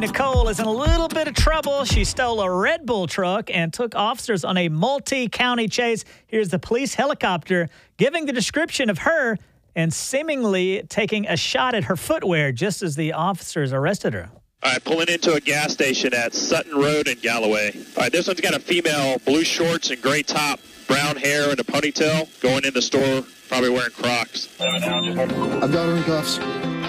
Nicole is in a little bit of trouble. She stole a Red Bull truck and took officers on a multi-county chase. Here's the police helicopter giving the description of her and seemingly taking a shot at her footwear just as the officers arrested her. All right, pulling into a gas station at Sutton Road in Galloway. All right, this one's got a female, blue shorts and gray top, brown hair and a ponytail, going in the store, probably wearing Crocs. I've got her in cuffs.